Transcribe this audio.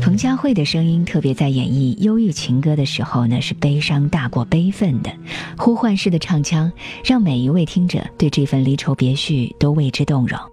彭佳慧的声音特别在演绎忧郁情歌的时候呢，是悲伤大过悲愤的，呼唤式的唱腔让每一位听者对这份离愁别绪都为之动容。